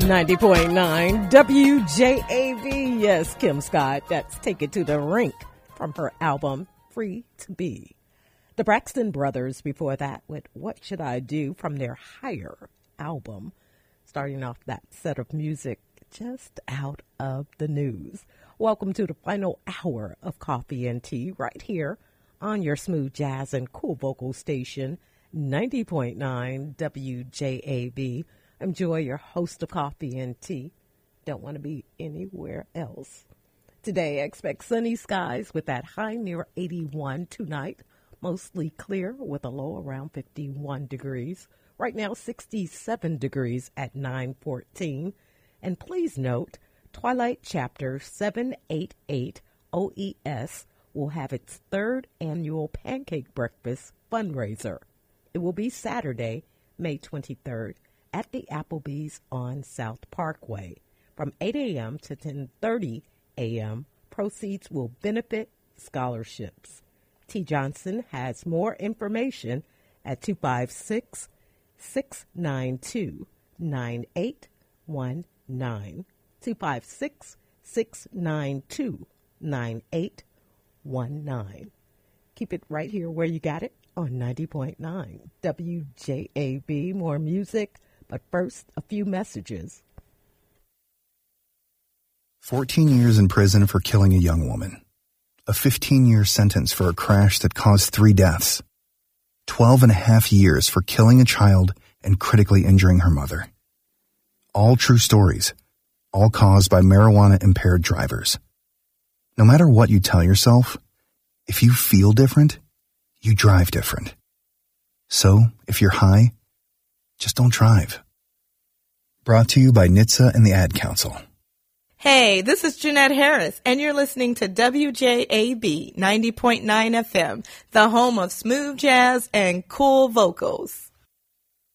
90.9 WJAB. Yes, Kim Scott. That's Take It to the Rink from her album Free to Be. The Braxton Brothers before that with What Should I Do from their Higher album. Starting off that set of music just out of the news. Welcome to the final hour of Coffee and Tea right here on your smooth jazz and cool vocal station, 90.9 WJAB. I'm Joy, your host of Coffee and Tea. Don't want to be anywhere else. Today, I expect sunny skies with that high near 81 tonight. Mostly clear with a low around 51 degrees. Right now, 67 degrees at 9:14. And please note, Twilight Chapter 788 OES will have its third annual Pancake Breakfast fundraiser. It will be Saturday, May 23rd. At the Applebee's on South Parkway. From 8 a.m. to 10:30 a.m., proceeds will benefit scholarships. T. Johnson has more information at 256-692-9819. 256-692-9819. Keep it right here where you got it on 90.9 WJAB. More music. But first, a few messages. 14 years in prison for killing a young woman. A 15-year sentence for a crash that caused 3 deaths. 12 and a half years for killing a child and critically injuring her mother. All true stories, all caused by marijuana-impaired drivers. No matter what you tell yourself, if you feel different, you drive different. So, if you're high, just don't drive. Brought to you by NHTSA and the Ad Council. Hey, this is Jeanette Harris, and you're listening to WJAB 90.9 FM, the home of smooth jazz and cool vocals.